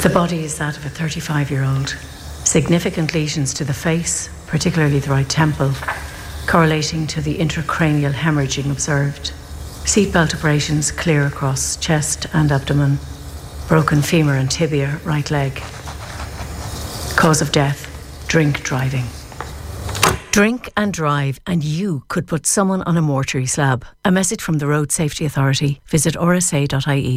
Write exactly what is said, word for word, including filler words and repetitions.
The body is that of a thirty-five-year-old. Significant lesions to the face, particularly the right temple, correlating to the intracranial hemorrhaging observed. Seatbelt abrasions clear across chest and abdomen. Broken femur and tibia, right leg. Cause of death, drink driving. Drink and drive and you could put someone on a mortuary slab. A message from the Road Safety Authority. Visit r s a dot i e.